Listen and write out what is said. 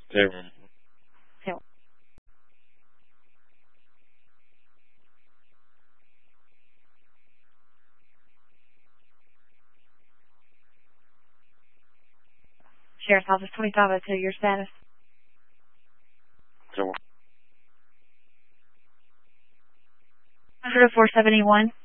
Zero. Sí. Sheriff's Office 2502, your status. Zero. 10471.